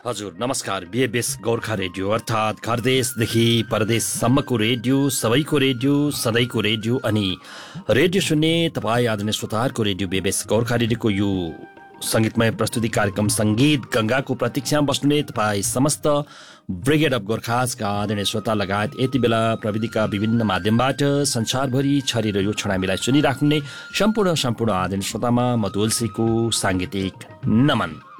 हजुर नमस्कार। बिएबएस गोर्खा रेडियो अर्थात् घरदेशदेखि परदेशसम्मको रेडियो, सबैको रेडियो, सधैँको रेडियो अनि रेडियो सुन्ने तपाईँ आदरणीय श्रोताहरूको रेडियो बिएबएस गोर्खा रेडियोको यो सङ्गीतमय प्रस्तुति कार्यक्रम सङ्गीत गङ्गाको प्रतीक्षामा बस्नुहुने तपाईँ समस्त ब्रिगेड अफ गोर्खाजका आदरणीय श्रोता लगायत यति बेला प्रविधिका विभिन्न माध्यमबाट संसारभरि छरेर यो क्षण हामीलाई सुनिराख्ने सम्पूर्ण आदरणीय श्रोतामा म तुलसीको साङ्गीतिक नमन।